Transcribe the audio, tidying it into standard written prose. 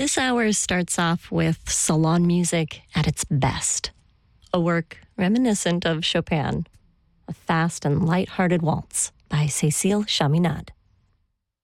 This hour starts off with salon music at its best. A work reminiscent of Chopin, a fast and light-hearted waltz by Cécile Chaminade.